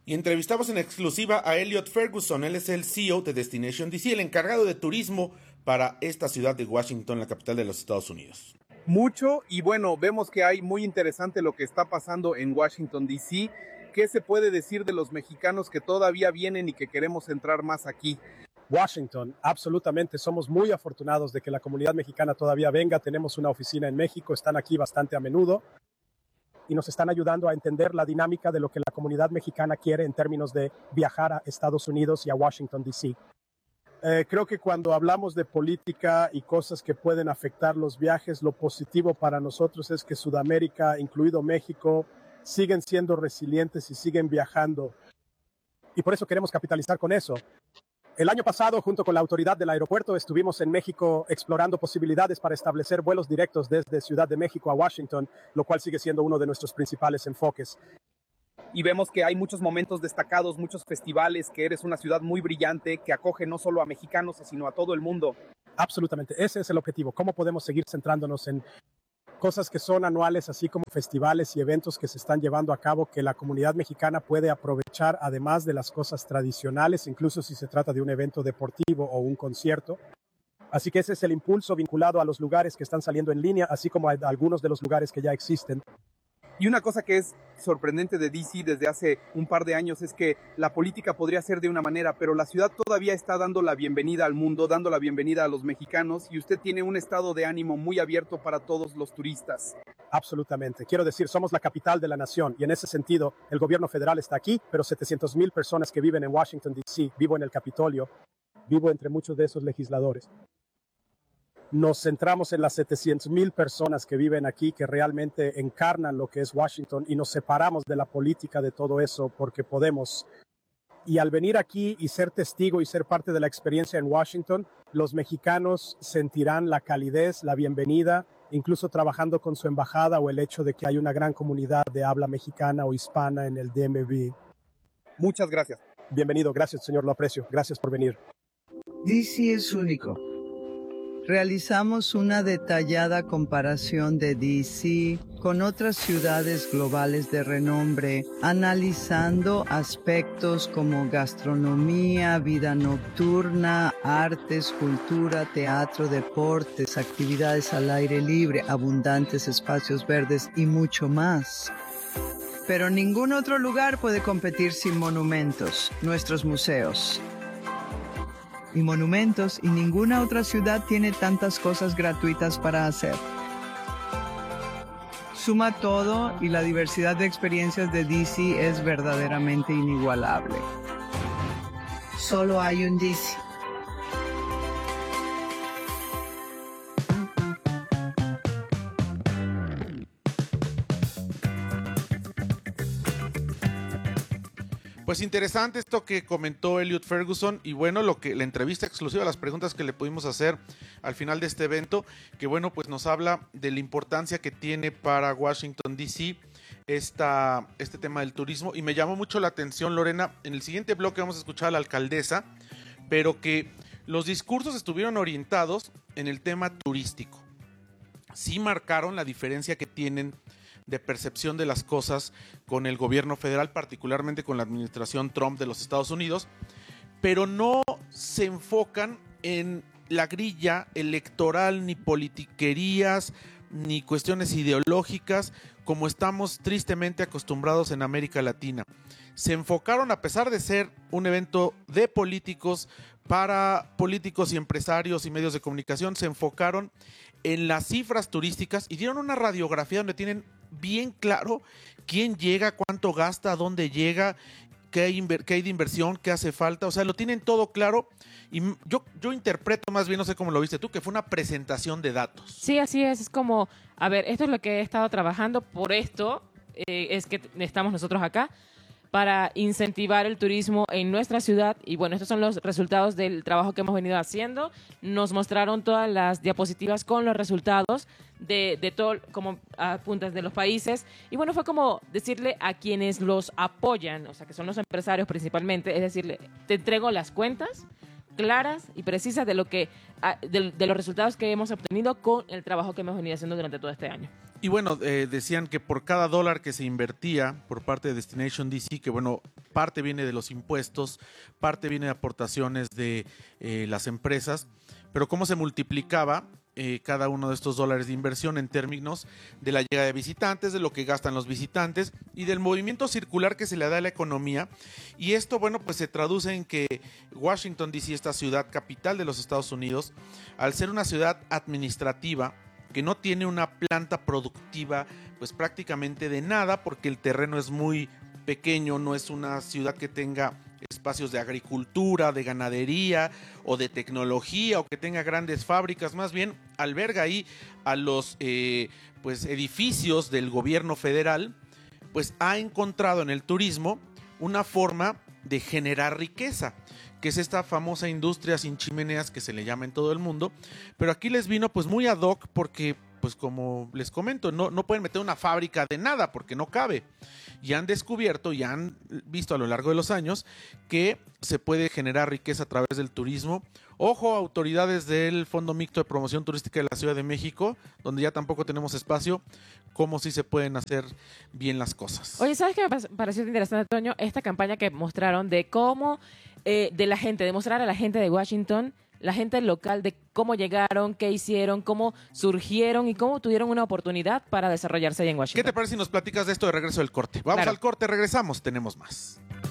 Y entrevistamos en exclusiva a Elliot Ferguson. Él es el CEO de Destination DC, el encargado de turismo para esta ciudad de Washington, la capital de los Estados Unidos. Mucho, y bueno, vemos que hay muy interesante lo que está pasando en Washington, D.C. ¿Qué se puede decir de los mexicanos que todavía vienen y que queremos entrar más aquí? Washington, absolutamente, somos muy afortunados de que la comunidad mexicana todavía venga. Tenemos una oficina en México, están aquí bastante a menudo y nos están ayudando a entender la dinámica de lo que la comunidad mexicana quiere en términos de viajar a Estados Unidos y a Washington, D.C. Creo que cuando hablamos de política y cosas que pueden afectar los viajes, lo positivo para nosotros es que Sudamérica, incluido México, siguen siendo resilientes y siguen viajando. Y por eso queremos capitalizar con eso. El año pasado, junto con la autoridad del aeropuerto, estuvimos en México explorando posibilidades para establecer vuelos directos desde Ciudad de México a Washington, lo cual sigue siendo uno de nuestros principales enfoques. Y vemos que hay muchos momentos destacados, muchos festivales, que eres una ciudad muy brillante, que acoge no solo a mexicanos, sino a todo el mundo. Absolutamente, ese es el objetivo. ¿Cómo podemos seguir centrándonos en cosas que son anuales, así como festivales y eventos que se están llevando a cabo, que la comunidad mexicana puede aprovechar, además de las cosas tradicionales, incluso si se trata de un evento deportivo o un concierto? Así que ese es el impulso vinculado a los lugares que están saliendo en línea, así como a algunos de los lugares que ya existen. Y una cosa que es sorprendente de DC desde hace un par de años es que la política podría ser de una manera, pero la ciudad todavía está dando la bienvenida al mundo, dando la bienvenida a los mexicanos, y usted tiene un estado de ánimo muy abierto para todos los turistas. Absolutamente. Quiero decir, somos la capital de la nación y en ese sentido el gobierno federal está aquí, pero 700,000 personas que viven en Washington, D.C., vivo en el Capitolio, vivo entre muchos de esos legisladores. Nos centramos en las 700,000 personas que viven aquí, que realmente encarnan lo que es Washington, y nos separamos de la política de todo eso porque podemos. Y al venir aquí y ser testigo y ser parte de la experiencia en Washington, los mexicanos sentirán la calidez, la bienvenida, incluso trabajando con su embajada, o el hecho de que hay una gran comunidad de habla mexicana o hispana en el DMV. Muchas gracias. Bienvenido, gracias señor, lo aprecio. Gracias por venir. DC es único. Realizamos una detallada comparación de DC con otras ciudades globales de renombre, analizando aspectos como gastronomía, vida nocturna, artes, cultura, teatro, deportes, actividades al aire libre, abundantes espacios verdes y mucho más. Pero ningún otro lugar puede competir sin monumentos, nuestros museos. Y monumentos, y ninguna otra ciudad tiene tantas cosas gratuitas para hacer. Suma todo y la diversidad de experiencias de DC es verdaderamente inigualable. Solo hay un DC. Pues interesante esto que comentó Elliot Ferguson, y bueno, la entrevista exclusiva, las preguntas que le pudimos hacer al final de este evento, que bueno, pues nos habla de la importancia que tiene para Washington DC este tema del turismo. Y me llamó mucho la atención, Lorena, en el siguiente bloque vamos a escuchar a la alcaldesa, pero que los discursos estuvieron orientados en el tema turístico. Sí marcaron la diferencia que tienen de percepción de las cosas con el gobierno federal, particularmente con la administración Trump de los Estados Unidos, pero no se enfocan en la grilla electoral, ni politiquerías, ni cuestiones ideológicas, como estamos tristemente acostumbrados en América Latina. Se enfocaron, a pesar de ser un evento de políticos, para políticos y empresarios y medios de comunicación, se enfocaron en las cifras turísticas y dieron una radiografía donde tienen bien claro quién llega, cuánto gasta, dónde llega, qué hay de inversión, qué hace falta. O sea, lo tienen todo claro, y yo interpreto, más bien, no sé cómo lo viste tú, que fue una presentación de datos. Sí, así es como, a ver, esto es lo que he estado trabajando, por esto es que estamos nosotros acá, para incentivar el turismo en nuestra ciudad. Y bueno, estos son los resultados del trabajo que hemos venido haciendo. Nos mostraron todas las diapositivas con los resultados de todo, como puntas de los países. Y bueno, fue como decirle a quienes los apoyan, o sea, que son los empresarios principalmente, es decirle, te entrego las cuentas claras y precisas de lo que de los resultados que hemos obtenido con el trabajo que hemos venido haciendo durante todo este año. Y bueno, decían que por cada dólar que se invertía por parte de Destination DC, que bueno, parte viene de los impuestos, parte viene de aportaciones de las empresas, pero cómo se multiplicaba cada uno de estos dólares de inversión en términos de la llegada de visitantes, de lo que gastan los visitantes y del movimiento circular que se le da a la economía. Y esto, bueno, pues se traduce en que Washington DC, esta ciudad capital de los Estados Unidos, al ser una ciudad administrativa, que no tiene una planta productiva pues prácticamente de nada, porque el terreno es muy pequeño, no es una ciudad que tenga espacios de agricultura, de ganadería o de tecnología, o que tenga grandes fábricas. Más bien alberga ahí a los pues edificios del gobierno federal. Pues ha encontrado en el turismo una forma de generar riqueza, que es esta famosa industria sin chimeneas que se le llama en todo el mundo, pero aquí les vino pues muy ad hoc, porque pues como les comento, no pueden meter una fábrica de nada porque no cabe. Y han descubierto y han visto a lo largo de los años que se puede generar riqueza a través del turismo. Ojo, autoridades del Fondo Mixto de Promoción Turística de la Ciudad de México, donde ya tampoco tenemos espacio, cómo sí se pueden hacer bien las cosas. Oye, ¿sabes qué me pareció interesante, Toño? Esta campaña que mostraron de cómo, de la gente, de mostrar a la gente de Washington, la gente local, de cómo llegaron, qué hicieron, cómo surgieron y cómo tuvieron una oportunidad para desarrollarse ahí en Washington. ¿Qué te parece si nos platicas de esto de regreso del corte? Vamos Claro. al corte, regresamos, tenemos más.